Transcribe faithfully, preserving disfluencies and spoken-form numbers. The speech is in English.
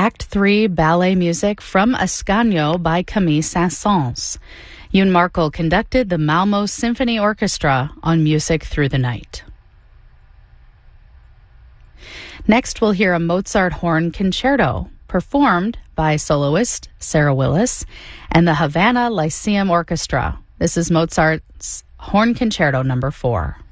Act three ballet music from Ascanio by Camille Saint-Saëns. Yoon Markel conducted the Malmo Symphony Orchestra on Music Through the Night. Next, we'll hear a Mozart horn concerto performed by soloist Sarah Willis and the Havana Lyceum Orchestra. This is Mozart's Horn Concerto number four.